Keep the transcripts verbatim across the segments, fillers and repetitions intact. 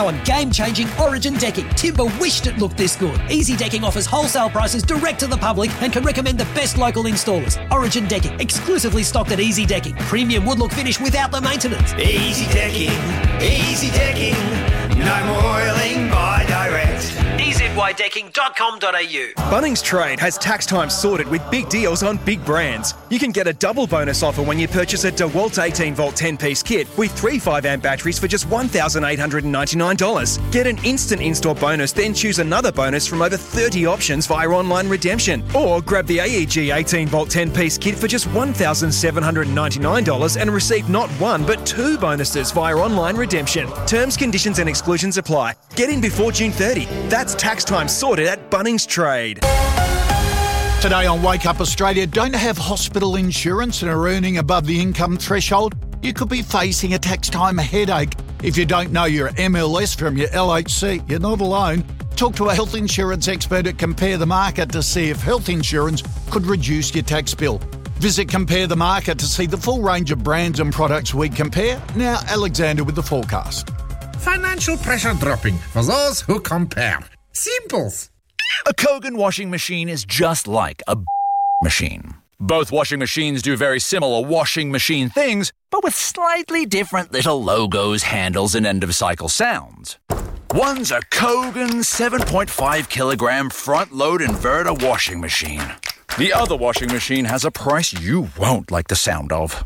now on game-changing Origin decking. Timber wished it looked this good. Easy Decking offers wholesale prices direct to the public and can recommend the best local installers. Origin Decking, exclusively stocked at Easy Decking. Premium wood-look finish without the maintenance. Easy Decking, Easy Decking, no more oiling by direct. e z y decking dot com dot a u. Bunnings Trade has tax time sorted with big deals on big brands. You can get a double bonus offer when you purchase a DeWalt eighteen volt ten-piece kit with three five amp batteries for just one thousand eight hundred ninety-nine dollars. Get an instant in-store bonus, then choose another bonus from over thirty options via online redemption. Or grab the A E G eighteen volt ten-piece kit for just one thousand seven hundred ninety-nine dollars and receive not one but two bonuses via online redemption. Terms, conditions and exclusions apply. Get in before June thirtieth. That's tax time sorted at Bunnings Trade. Today on Wake Up Australia, don't have hospital insurance and are earning above the income threshold? You could be facing a tax time headache. If you don't know your M L S from your L H C, you're not alone. Talk to a health insurance expert at Compare the Market to see if health insurance could reduce your tax bill. Visit Compare the Market to see the full range of brands and products we compare. Now, Alexander with the forecast. Financial pressure dropping for those who compare. Simples. A Kogan washing machine is just like a machine. Both washing machines do very similar washing machine things, but with slightly different little logos, handles, and end-of-cycle sounds. One's a Kogan seven point five kilogram front-load inverter washing machine. The other washing machine has a price you won't like the sound of.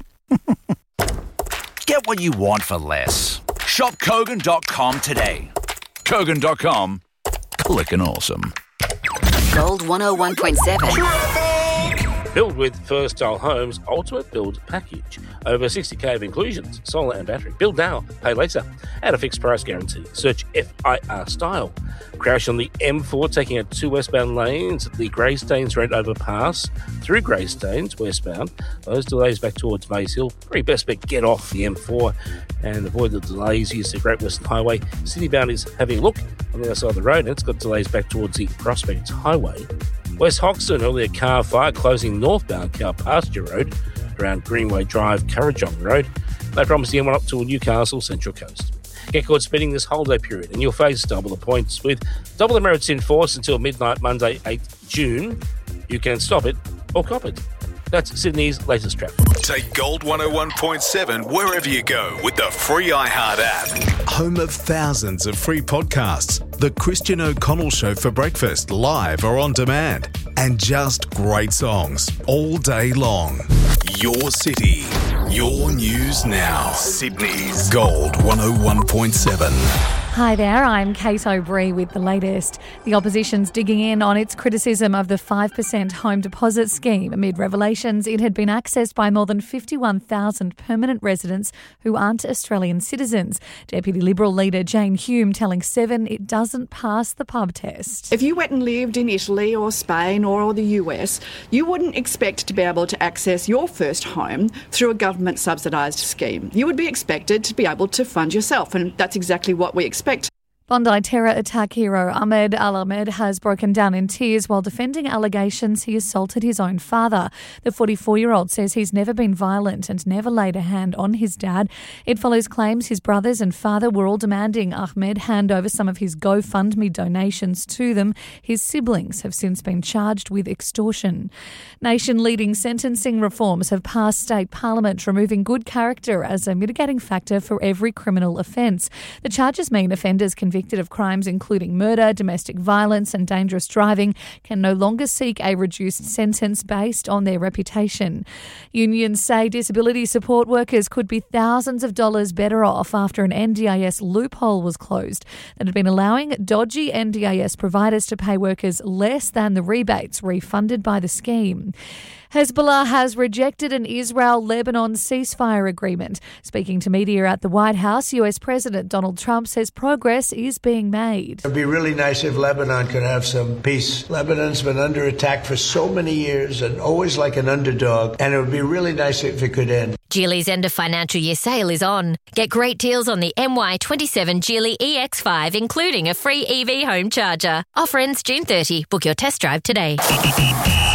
Get what you want for less. Shop Kogan dot com today. Kogan dot com. Clickin' awesome. Gold one oh one point seven. Build with First Style Homes Ultimate Build Package. Over sixty k of inclusions, solar and battery. Build now, pay later. At a fixed price guarantee. Search F I R Style. Crash on the M four, taking out two westbound lanes at the Greystanes Road overpass through Greystanes westbound. Those delays back towards Maze Hill. Very best bet, get off the M four and avoid the delays. Use the Great Western Highway. Citybound is having a look on the other side of the road, and it's got delays back towards the Prospect Highway. West Hoxton, earlier car fire closing northbound Cow Pasture Road around Greenway Drive, Currajong Road. They promise the M one up to Newcastle Central Coast. Get caught speeding this holiday period and you'll face double the points. With double the merits in force until midnight Monday, eighth June, you can stop it or cop it. That's Sydney's latest traffic. Take Gold one oh one point seven wherever you go with the free iHeart app. Home of thousands of free podcasts. The Christian O'Connell Show for breakfast, live or on demand. And just great songs all day long. Your city, your news now. Sydney's Gold one oh one point seven. Hi there, I'm Kate O'Brien with the latest. The opposition's digging in on its criticism of the five percent home deposit scheme amid revelations it had been accessed by more than fifty-one thousand permanent residents who aren't Australian citizens. Deputy Liberal leader Jane Hume telling Seven it doesn't pass the pub test. If you went and lived in Italy or Spain or the U S, you wouldn't expect to be able to access your first home through a government subsidised scheme. You would be expected to be able to fund yourself, and that's exactly what we expect. Bondi terror attack hero Ahmed Al-Ahmed has broken down in tears while defending allegations he assaulted his own father. The forty-four-year-old says he's never been violent and never laid a hand on his dad. It follows claims his brothers and father were all demanding Ahmed hand over some of his GoFundMe donations to them. His siblings have since been charged with extortion. Nation-leading sentencing reforms have passed state parliament, removing good character as a mitigating factor for every criminal offence. The charges mean offenders convicted of crimes including murder, domestic violence and dangerous driving can no longer seek a reduced sentence based on their reputation. Unions say disability support workers could be thousands of dollars better off after an N D I S loophole was closed that had been allowing dodgy N D I S providers to pay workers less than the rebates refunded by the scheme. Hezbollah has rejected an Israel-Lebanon ceasefire agreement. Speaking to media at the White House, U S President Donald Trump says progress is being made. It would be really nice if Lebanon could have some peace. Lebanon's been under attack for so many years and always like an underdog, and it would be really nice if it could end. Geely's end of financial year sale is on. Get great deals on the M Y twenty-seven Geely E X five, including a free E V home charger. Offer ends June thirtieth. Book your test drive today.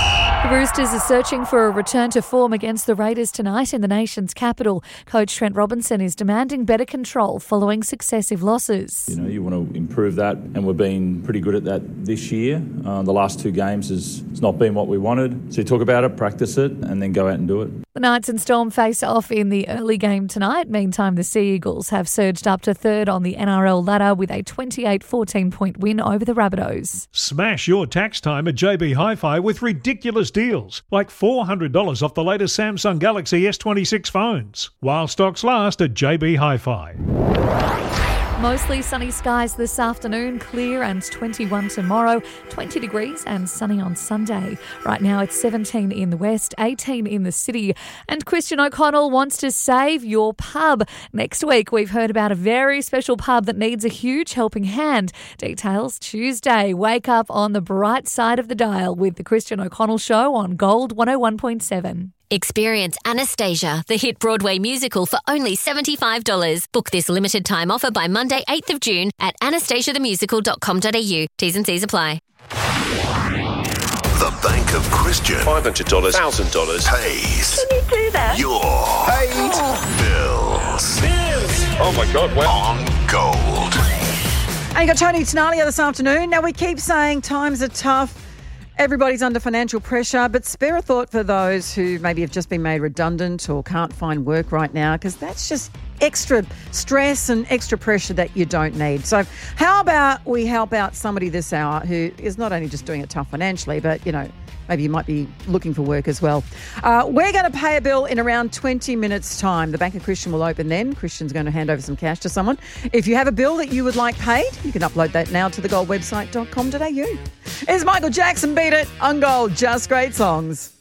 The Roosters are searching for a return to form against the Raiders tonight in the nation's capital. Coach Trent Robinson is demanding better control following successive losses. You know, you want to improve that, and we've been pretty good at that this year. Uh, the last two games has it's not been what we wanted. So you talk about it, practice it, and then go out and do it. The Knights and Storm face off in the early game tonight. Meantime, the Sea Eagles have surged up to third on the N R L ladder with a twenty-eight fourteen point win over the Rabbitohs. Smash your tax time at J B Hi-Fi with ridiculous deals, like four hundred dollars off the latest Samsung Galaxy S twenty-six phones, while stocks last at J B Hi-Fi. Mostly sunny skies this afternoon, clear and twenty-one tomorrow, twenty degrees and sunny on Sunday. Right now it's seventeen in the west, eighteen in the city. And Christian O'Connell wants to save your pub. Next week we've heard about a very special pub that needs a huge helping hand. Details Tuesday. Wake up on the bright side of the dial with the Christian O'Connell Show on Gold one oh one point seven. Experience Anastasia, the hit Broadway musical, for only seventy-five dollars. Book this limited time offer by Monday, eighth of June at anastasia the musical dot com dot a u. T's and C's apply. The Bank of Christian. five hundred dollars, one thousand dollars. Pays. Can you do that? Your Paid. bills. Bills. Oh my God, wow. On Gold. And you got Tony Tenalia this afternoon. Now, we keep saying times are tough. Everybody's under financial pressure, but spare a thought for those who maybe have just been made redundant or can't find work right now, because that's just extra stress and extra pressure that you don't need. So how about we help out somebody this hour who is not only just doing it tough financially, but, you know, maybe you might be looking for work as well. Uh, we're going to pay a bill in around twenty minutes' time. The Bank of Christian will open then. Christian's going to hand over some cash to someone. If you have a bill that you would like paid, you can upload that now to the gold website dot com dot a u. It's Michael Jackson, Beat It, on Gold. Just great songs.